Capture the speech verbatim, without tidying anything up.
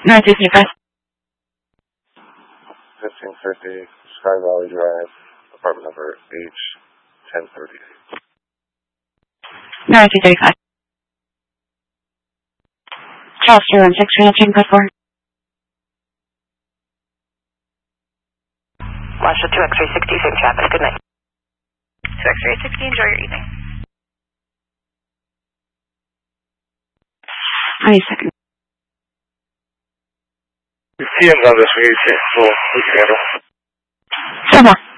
Northeast Express. fifteen fifty, Sky Valley Drive, apartment number H ten thirty-eight. Northeast thirty-five. Charles two one six, Renal Train Code four. Watch the two X-ray sixty, same traffic. Good night. two X-ray sixty, enjoy your evening. Any second. T M's on this, we need to, we'll, we can handle. Four more.